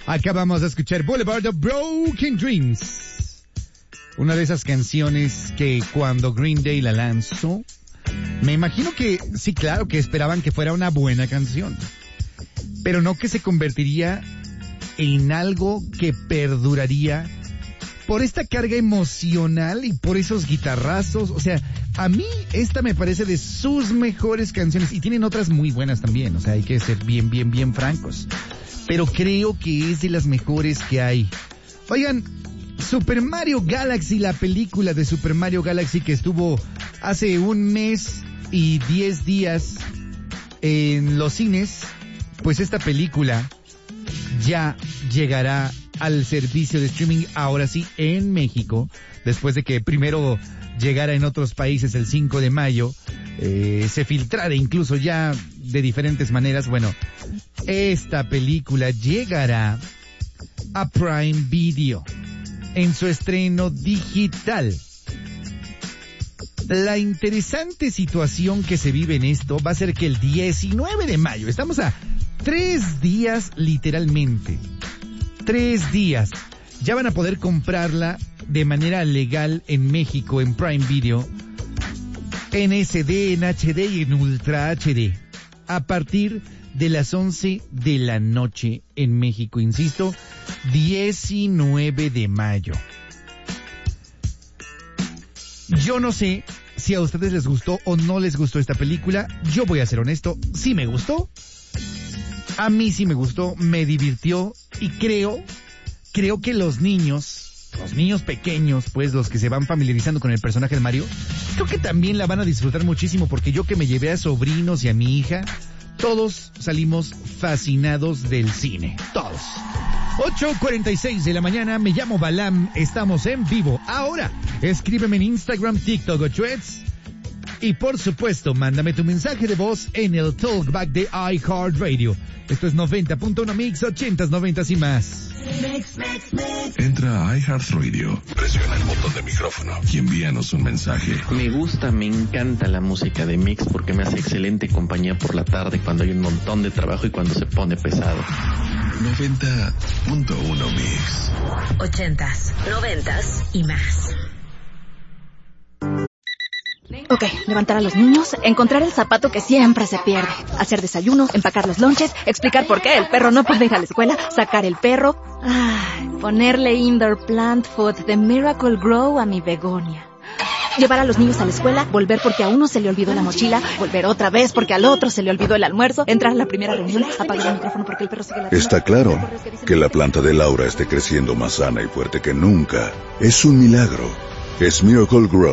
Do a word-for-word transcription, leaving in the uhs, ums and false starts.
Acabamos de escuchar Boulevard of Broken Dreams. Una de esas canciones que cuando Green Day la lanzó, me imagino que, sí, claro, que esperaban que fuera una buena canción. Pero no que se convertiría en algo que perduraría por esta carga emocional y por esos guitarrazos. O sea, a mí esta me parece de sus mejores canciones. Y tienen otras muy buenas también, o sea, hay que ser bien, bien, bien francos. Pero creo que es de las mejores que hay. Oigan, Super Mario Galaxy, la película de Super Mario Galaxy que estuvo hace un mes y diez días en los cines, pues esta película ya llegará al servicio de streaming, ahora sí, en México, después de que primero llegara en otros países el cinco de mayo, eh, se filtrara incluso ya de diferentes maneras. Bueno, esta película llegará a Prime Video en su estreno digital. La interesante situación que se vive en esto va a ser que el diecinueve de mayo, estamos a tres días literalmente, tres días, ya van a poder comprarla de manera legal en México, en Prime Video, en S D, en H D y en Ultra H D, a partir de las once de la noche en México, insisto, diecinueve de mayo. Yo no sé si a ustedes les gustó o no les gustó esta película. Yo voy a ser honesto, sí me gustó. A mí sí me gustó, me divirtió y creo, creo que los niños, los niños pequeños, pues los que se van familiarizando con el personaje de Mario, creo que también la van a disfrutar muchísimo, porque yo que me llevé a sobrinos y a mi hija, todos salimos fascinados del cine, todos. ocho cuarenta y seis de la mañana, me llamo Balam, estamos en vivo. Ahora, escríbeme en Instagram, TikTok o Threads. Y por supuesto, mándame tu mensaje de voz en el Talkback de iHeartRadio. Esto es noventa punto uno Mix, ochentas, noventas y más. Mix, mix, mix. Entra a iHeartRadio, presiona el botón de micrófono y envíanos un mensaje. Me gusta, me encanta la música de Mix porque me hace excelente compañía por la tarde cuando hay un montón de trabajo y cuando se pone pesado. noventa punto uno Mix. Ochentas, noventas y más. Ok, levantar a los niños, encontrar el zapato que siempre se pierde, hacer desayunos, empacar los lonches, explicar por qué el perro no puede ir a la escuela, sacar el perro, ay, ponerle indoor plant food de Miracle Grow a mi begonia. Llevar a los niños a la escuela, volver porque a uno se le olvidó la mochila, volver otra vez porque al otro se le olvidó el almuerzo, entrar a la primera reunión, apagar el micrófono porque el perro sigue la... Está claro que la planta de Laura esté creciendo más sana y fuerte que nunca. Es un milagro. Es Miracle Grow.